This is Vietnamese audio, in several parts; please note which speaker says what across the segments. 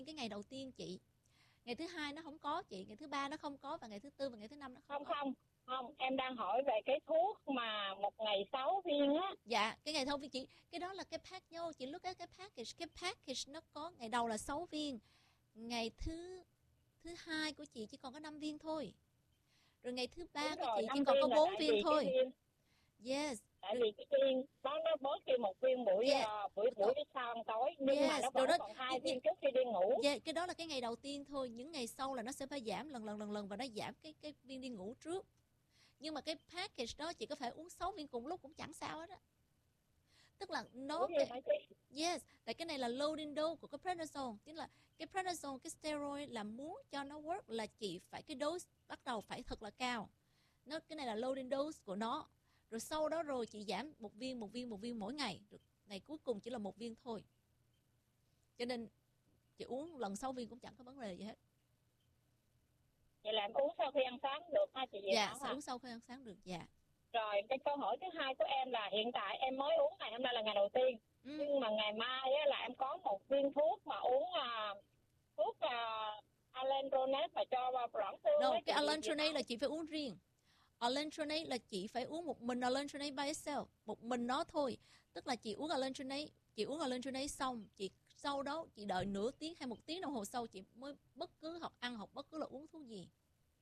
Speaker 1: cái ngày đầu tiên chị, ngày thứ hai nó không có chị, ngày thứ ba nó không có, và ngày thứ tư và ngày thứ năm nó không
Speaker 2: Không
Speaker 1: có.
Speaker 2: không không, em đang hỏi về cái thuốc mà một ngày 6 viên á.
Speaker 1: Dạ, cái ngày đầu viên chị, cái đó là cái pack nhau, chị look at cái package nó có ngày đầu là 6 viên, ngày thứ thứ hai của chị chỉ còn có 5 viên thôi, rồi ngày thứ ba
Speaker 2: Đúng
Speaker 1: của
Speaker 2: rồi,
Speaker 1: chị chỉ
Speaker 2: 5
Speaker 1: còn có
Speaker 2: viên là
Speaker 1: 4
Speaker 2: tại vì
Speaker 1: viên
Speaker 2: cái
Speaker 1: thôi.
Speaker 2: viên,
Speaker 1: Yes.
Speaker 2: tại
Speaker 1: Rồi,
Speaker 2: vì cái viên đó nó bớt đi một viên buổi
Speaker 1: yeah.
Speaker 2: buổi buổi sau ăn tối, nhưng mà
Speaker 1: Yes,
Speaker 2: nó
Speaker 1: rồi
Speaker 2: vẫn
Speaker 1: đó.
Speaker 2: còn 2 viên trước khi đi ngủ.
Speaker 1: Yeah, cái đó là cái ngày đầu tiên thôi, những ngày sau là nó sẽ phải giảm lần và nó giảm cái viên đi ngủ trước. Nhưng mà cái package đó chị có thể uống 6 viên cùng lúc cũng chẳng sao hết á. Tức là
Speaker 2: Ủa
Speaker 1: nó
Speaker 2: vậy hả chị?
Speaker 1: yes, tại cái này là loading dose của cái prednisone, tức là cái prednisone, cái steroid là muốn cho nó work là chị phải cái dose bắt đầu phải thật là cao. Nó cái này là loading dose của nó. Rồi sau đó rồi chị giảm một viên mỗi ngày. Rồi ngày cuối cùng chỉ là 1 viên thôi. Cho nên chị uống lần 6 viên cũng chẳng có vấn đề gì hết.
Speaker 2: Vậy là em uống sau khi ăn sáng được ha chị Diệu
Speaker 1: Dạ,
Speaker 2: Thảo
Speaker 1: sẽ
Speaker 2: hả?
Speaker 1: uống sau khi ăn sáng được. Dạ.
Speaker 2: Rồi cái câu hỏi thứ hai của em là hiện tại em mới uống, ngày hôm nay là ngày đầu tiên, nhưng mà ngày mai á, là em có một viên thuốc mà uống thuốc alendronate mà cho loãng xương
Speaker 1: No,
Speaker 2: á
Speaker 1: cái
Speaker 2: chị Diệu
Speaker 1: alendronate
Speaker 2: Thảo.
Speaker 1: là chị phải uống riêng. Alendronate là chị phải uống một mình alendronate by itself, một mình nó thôi. Tức là chị uống alendronate xong, chị sau đó chị đợi nửa tiếng hay 1 tiếng đồng hồ sau chị mới bất cứ hoặc ăn hoặc bất cứ là uống thuốc gì.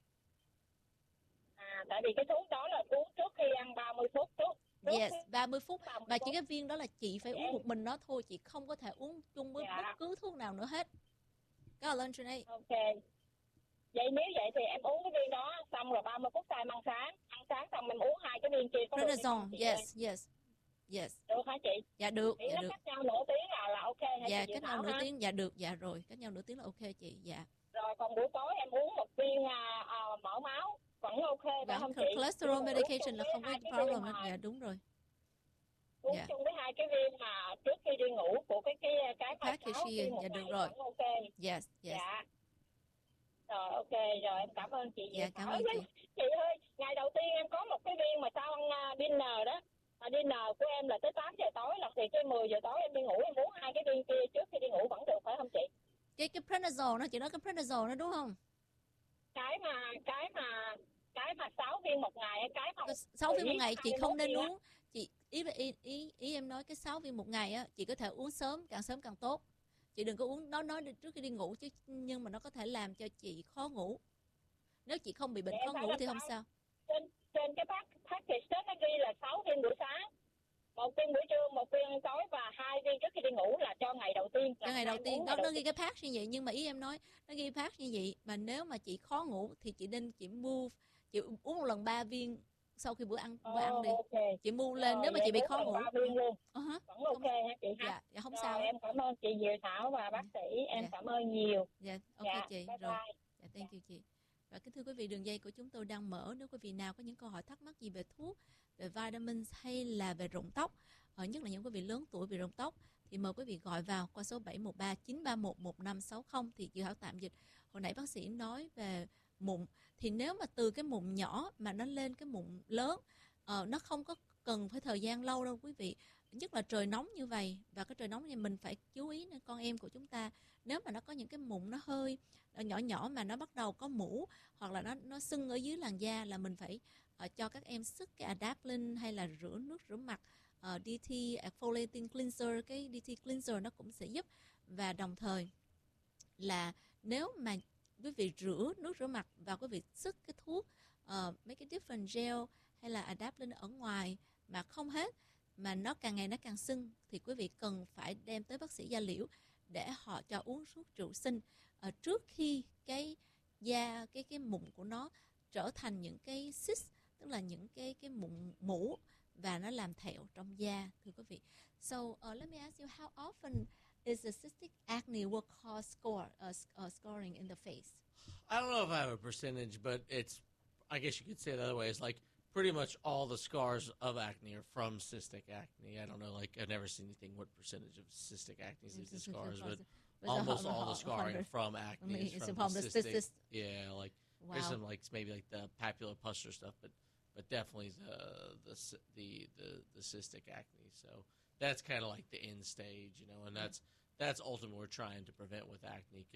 Speaker 2: Tại vì cái thuốc đó là uống trước khi ăn 30 phút, trước
Speaker 1: Yes,
Speaker 2: khi
Speaker 1: 30 phút.
Speaker 2: 30
Speaker 1: Mà chỉ
Speaker 2: phút.
Speaker 1: cái viên đó là chị phải
Speaker 2: Vậy
Speaker 1: uống
Speaker 2: em,
Speaker 1: một mình nó thôi, chị không có thể uống chung với bất
Speaker 2: dạ,
Speaker 1: cứ thuốc nào nữa hết. Cái alendronate.
Speaker 2: ok. Vậy nếu vậy thì em uống cái viên đó xong rồi 30 phút sau em ăn sáng xong em uống hai cái viên kia có được hay không
Speaker 1: Prednisone,
Speaker 2: chị ơi?
Speaker 1: yes, yes, yes.
Speaker 2: Được hả chị?
Speaker 1: Dạ được,
Speaker 2: Chỉ
Speaker 1: dạ
Speaker 2: nó
Speaker 1: được.
Speaker 2: cách nhau nửa tiếng là ok hả chị
Speaker 1: Dạ,
Speaker 2: Diệu
Speaker 1: cách nhau
Speaker 2: Thảo
Speaker 1: nửa
Speaker 2: ha?
Speaker 1: tiếng, dạ được, dạ rồi. Cách nhau nửa tiếng là ok chị, dạ.
Speaker 2: Rồi còn buổi tối em uống một viên mỡ máu vẫn ok phải
Speaker 1: Và
Speaker 2: không chị? Nhưng
Speaker 1: cholesterol
Speaker 2: mà uống chung
Speaker 1: medication là
Speaker 2: với
Speaker 1: không có
Speaker 2: hai cái viên
Speaker 1: problem hết.
Speaker 2: mà
Speaker 1: Dạ đúng rồi.
Speaker 2: uống
Speaker 1: Dạ.
Speaker 2: chung với hai cái viên mà trước khi đi ngủ của cái
Speaker 1: Cái
Speaker 2: mà
Speaker 1: package
Speaker 2: 6
Speaker 1: kia,
Speaker 2: viên một
Speaker 1: dạ được
Speaker 2: ngày
Speaker 1: rồi.
Speaker 2: vẫn ok.
Speaker 1: Yes, yes.
Speaker 2: Dạ. Rồi ok, rồi em cảm ơn chị Diệu
Speaker 1: Dạ cảm
Speaker 2: Thảo.
Speaker 1: ơn chị.
Speaker 2: Chị ơi, ngày đầu tiên em có một cái viên mà sau ăn dinner đó. Mà dinner của em là tới 8 giờ tối, là thì cái 10 giờ tối em đi ngủ em uống hai cái viên kia trước khi đi ngủ vẫn được phải không chị?
Speaker 1: Cái prednisone nó, chị nói cái prednisone nó đúng không?
Speaker 2: Cái mà cái mà cái mà 6 viên một ngày, cái mà
Speaker 1: 6 viên một
Speaker 2: Mỹ
Speaker 1: ngày chị không
Speaker 2: 21
Speaker 1: nên
Speaker 2: viên á.
Speaker 1: uống. Chị ý em nói cái 6 viên một ngày á, chị có thể uống sớm càng tốt. Chị đừng có uống nó nói trước khi đi ngủ chứ, nhưng mà nó có thể làm cho chị khó ngủ. Nếu chị không bị bệnh
Speaker 2: Vậy em
Speaker 1: khó
Speaker 2: phải
Speaker 1: ngủ
Speaker 2: làm
Speaker 1: thì không
Speaker 2: sao?
Speaker 1: sao.
Speaker 2: Trên cái package đó nó ghi là 6 viên buổi sáng, một viên buổi trưa, một viên tối và hai viên trước khi đi ngủ là cho ngày đầu tiên,
Speaker 1: Cho
Speaker 2: là
Speaker 1: ngày đầu
Speaker 2: em
Speaker 1: tiên
Speaker 2: uống ngày
Speaker 1: đó,
Speaker 2: đầu
Speaker 1: nó ghi
Speaker 2: tiên.
Speaker 1: cái patch như vậy, nhưng mà ý em nói nó ghi patch như vậy, mà nếu mà chị khó ngủ thì chị nên chị uống một lần 3 viên sau khi bữa ăn đi.
Speaker 2: Ok.
Speaker 1: Chị mua lên
Speaker 2: Rồi
Speaker 1: nếu mà
Speaker 2: vậy
Speaker 1: chị
Speaker 2: em
Speaker 1: bị
Speaker 2: uống
Speaker 1: khó
Speaker 2: lần
Speaker 1: ngủ.
Speaker 2: 3 viên luôn. Vẫn ok
Speaker 1: Không.
Speaker 2: ha chị ha?
Speaker 1: Dạ, dạ không sao
Speaker 2: Rồi
Speaker 1: hết.
Speaker 2: em cảm ơn chị Diệu Thảo và bác sĩ, em
Speaker 1: Dạ.
Speaker 2: cảm ơn nhiều.
Speaker 1: Dạ, ok
Speaker 2: Dạ,
Speaker 1: chị
Speaker 2: bye
Speaker 1: rồi.
Speaker 2: bye.
Speaker 1: Dạ, thank you chị. Và kính thưa quý vị, đường dây của chúng tôi đang mở, nếu quý vị nào có những câu hỏi thắc mắc gì về thuốc, về vitamins hay là về rụng tóc, nhất là những quý vị lớn tuổi bị rụng tóc, thì mời quý vị gọi vào qua số 713 931 1560 thì Diệu Thảo tạm dịch. Hồi nãy bác sĩ nói về mụn, thì nếu mà từ cái mụn nhỏ mà nó lên cái mụn lớn, nó không có cần phải thời gian lâu đâu quý vị. Nhất là trời nóng như vậy, và cái trời nóng này mình phải chú ý đến con em của chúng ta. Nếu mà nó có những cái mụn nó hơi nhỏ nhỏ mà nó bắt đầu có mủ, hoặc là nó sưng ở dưới làn da, là mình phải cho các em sức cái Adapalene hay là nước rửa mặt, DT Exfoliating Cleanser. Cái DT Cleanser nó cũng sẽ giúp. Và đồng thời là nếu mà quý vị rửa nước rửa mặt và quý vị sức cái thuốc mấy cái different gel hay là Adapalene ở ngoài mà không hết, mà nó càng ngày nó càng sưng, thì quý vị cần phải đem tới bác sĩ da liễu để họ cho uống thuốc trụ sinh trước khi cái da, cái mụn của nó trở thành những cái cyst, tức là những cái mụn mủ, và nó làm thẹo trong da, thưa quý vị. So let me ask you, how often is the cystic acne will cause scoring in the face?
Speaker 3: I don't know if I have a percentage, but I guess you could say it the other way. It's like pretty much all the scars of acne are from cystic acne. I don't know, like I've never seen anything what percentage of cystic acne leads to scars, but almost all the scarring from acne is from the cystic. Yeah, like there's some like maybe like the papulopustular stuff, but definitely the cystic acne. So that's kind of like the end stage, and that's ultimately what we're trying to prevent with acne.